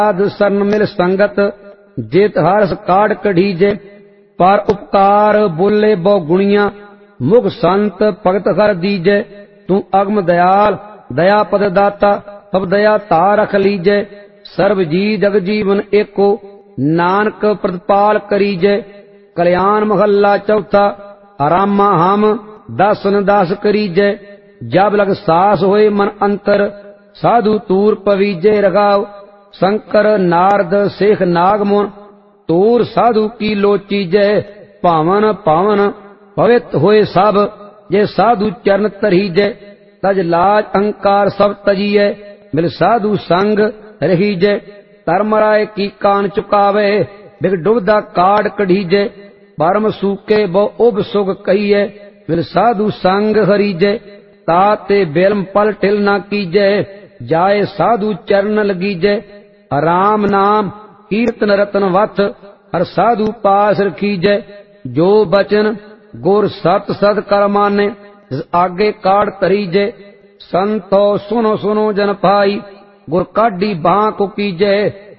साध सरन मिल संगत, जेत हर्ष काढ़ कढ़ीजे। पर उपकार बोले बहु गुणिया, मुख संत भगत कर दीजे। तू अगम दयाल दया पद दाता, सब दया तार रख लीजे। सर्व जी जग जीवन एको, नानक प्रतिपाल करीजे। कल्याण महला चौथा, रामा हम दासन दास करीजे। जब लग सास होए मन अंतर, साधु तूर पवीजे रगाव। शंकर नारद शेख नागमुन, तूर साधु की लोचीजे। पावन पावन पवित्र होए सब, जे साधु चरण तरीजे। तज लाज अहंकार सब तजीए, मिल साधु संग रहीजे। धर्मराय की कान चुकावे, बिग डुबदा काढ़ कढ़ीजे। परम सूके बहु उब सुग कहिए, मिल साधु संग हरीजे। ताते बेलम पल टिल न कीजे, जाए साधु चरण लगीजे। राम नाम कीर्तन रतन वथ, हर साधु पास रखीजे। जो बचन गुर सत सत कर माने, जिस आगे काढ़ तरीजे। संतो सुनो सुनो जन पाई, गुर काढ़ी बां को कीजे।